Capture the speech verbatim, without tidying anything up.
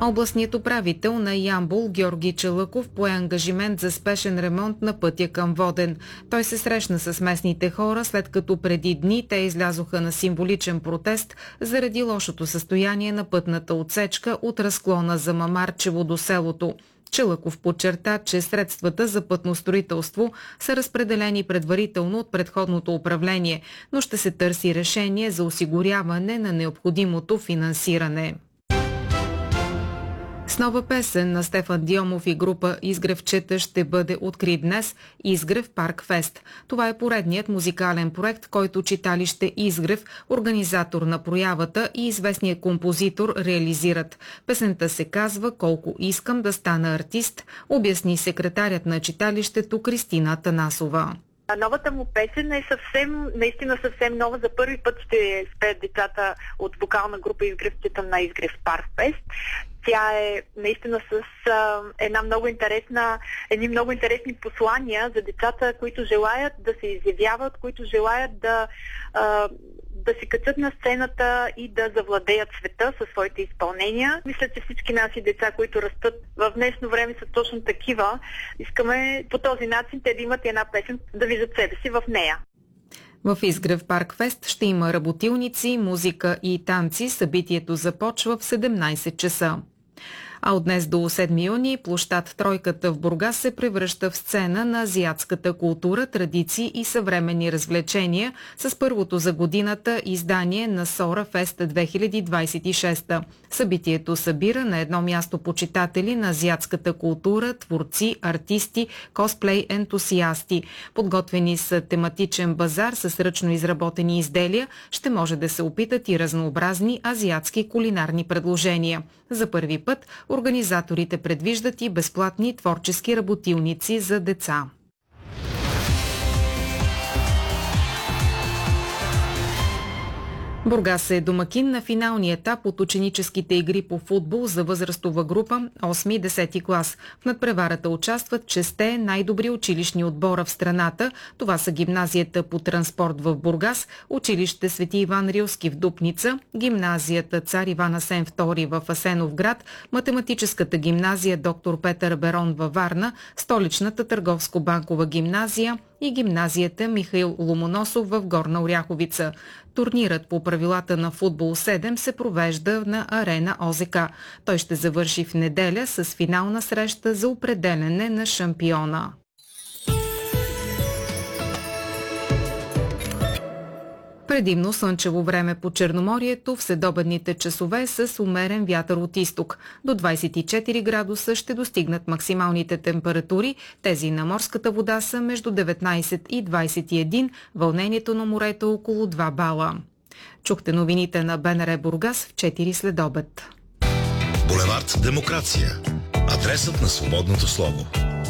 Областният управител на Ямбол Георги Чалъков пое ангажимент за спешен ремонт на пътя към Воден. Той се срещна с местните хора, след като преди дни те излязоха на символичен протест заради лошото състояние на пътната отсечка от разклона за Мамарчево до селото. Чалъков подчерта, че средствата за пътно строителство са разпределени предварително от предходното управление, но ще се търси решение за осигуряване на необходимото финансиране. С нова песен на Стефан Дионов и група Изгревчета ще бъде открит днес Изгрев Парк Фест. Това е поредният музикален проект, който читалище Изгрев, организатор на проявата и известният композитор реализират. Песента се казва "Колко искам да стана артист", обясни секретарят на читалището Кристина Танасова. Новата му песен е съвсем, наистина съвсем нова. За първи път ще спеят децата от вокална група Изгревчета на Изгрев Парк Фест. Тя е наистина с а, една много интересна, едни много интересни послания за децата, които желаят да се изявяват, които желаят да, а, да се качат на сцената и да завладеят света със своите изпълнения. Мисля, че всички наши деца, които растат в днешно време, са точно такива. Искаме по този начин те да имат една песен, да виждат себе си в нея. В Изгрев Парк Фест ще има работилници, музика и танци. Събитието започва в седемнайсет часа. А от днес до седми юни площад Тройката в Бургас се превръща в сцена на азиатската култура, традиции и съвременни развлечения с първото за годината издание на Сора Фест две хиляди двайсет и шеста. Събитието събира на едно място почитатели на азиатската култура, творци, артисти, косплей ентусиасти. Подготвени са тематичен базар с ръчно изработени изделия. Ще може да се опитат и разнообразни азиатски кулинарни предложения. За първи път организаторите предвиждат и безплатни творчески работилници за деца. Бургас е домакин на финалния етап от ученическите игри по футбол за възрастова група осми и десети клас. В надпреварата участват шесте най-добри училищни отбора в страната. Това са гимназията по транспорт в Бургас, училище Свети Иван Рилски в Дупница, гимназията Цар Иван Асен втори в Асеновград, математическата гимназия Доктор Петър Берон във Варна, столичната търговско-банкова гимназия и гимназията Михаил Ломоносов в Горна Оряховица. Турнирът по правилата на футбол седем се провежда на арена ОЗК. Той ще завърши в неделя с финална среща за определяне на шампиона. Предимно слънчево време по Черноморието, в следобедните часове с умерен вятър от изток. До двайсет и четири градуса ще достигнат максималните температури. Тези на морската вода са между деветнайсет и двайсет и един, вълнението на морето около два бала. Чухте новините на БНР Бургас в четири следобед. Булевард Демокрация. Адресът на свободното слово.